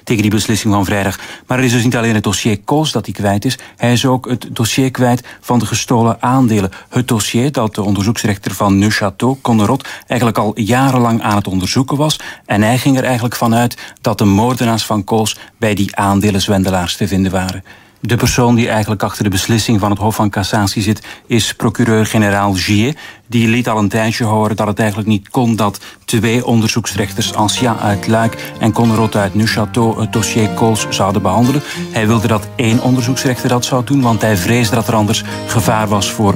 tegen die beslissing van vrijdag. Maar er is dus niet alleen het dossier Kools dat hij kwijt is. Hij is ook het dossier kwijt van de gestolen aandelen. Het dossier dat de onderzoeksrechter van Neuchâtel, Connerot, eigenlijk al jarenlang aan het onderzoeken was. En hij ging er eigenlijk vanuit dat de moordenaars van Kools bij die aandelenzwendelaars te vinden waren. De persoon die eigenlijk achter de beslissing van het Hof van Cassatie zit, is procureur-generaal Gier. Die liet al een tijdje horen dat het eigenlijk niet kon dat 2 onderzoeksrechters, Ancien uit Luik en Connerot uit Neuchâtel, het dossier Kools zouden behandelen. Hij wilde dat 1 onderzoeksrechter dat zou doen, want hij vreesde dat er anders gevaar was voor